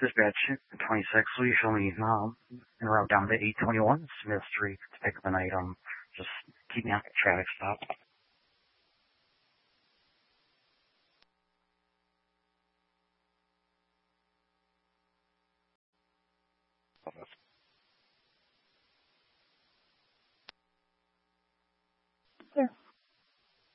Dispatch 26, will you show me en route down to 821 Smith Street to pick up an item? Just keep me on the traffic stop.